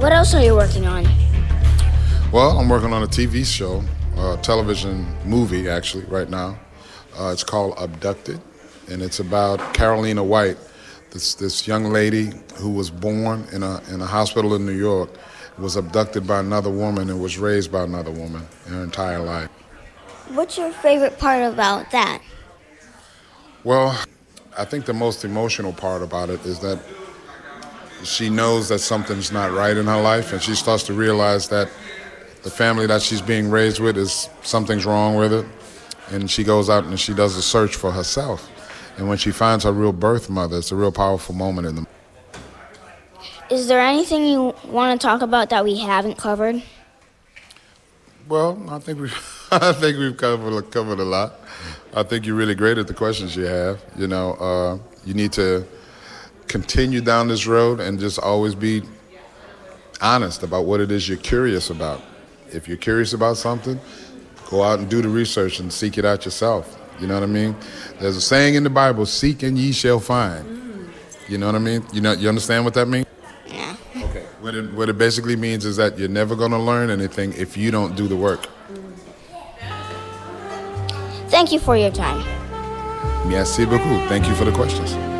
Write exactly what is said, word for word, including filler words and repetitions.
What else are you working on? Well, I'm working on a T V show, a television movie actually right now. Uh, it's called Abducted, and it's about Carolina White, this this young lady who was born in a in a hospital in New York, was abducted by another woman and was raised by another woman her entire life. What's your favorite part about that? Well, I think the most emotional part about it is that she knows that something's not right in her life, and she starts to realize that the family that she's being raised with is something's wrong with it, and she goes out and she does a search for herself. And when she finds her real birth mother, it's a real powerful moment in the. Is there anything you want to talk about that we haven't covered? Well, I think we, I think we've covered covered a lot. I think you're really great at the questions you have. You know, uh, you need to continue down this road and just always be honest about what it is you're curious about. If you're curious about something, go out and do the research and seek it out yourself. You know what I mean? There's a saying in the Bible, seek and ye shall find. Mm. You know what I mean? You know, you understand what that means? Yeah. Okay. What it, what it basically means is that you're never going to learn anything if you don't do the work. Thank you for your time. Merci beaucoup. Thank you for the questions.